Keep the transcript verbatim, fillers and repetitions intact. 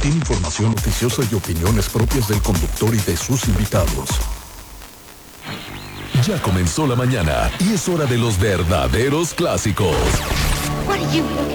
contiene información oficiosa y opiniones propias del conductor y de sus invitados. Ya comenzó la mañana y es hora de los verdaderos clásicos.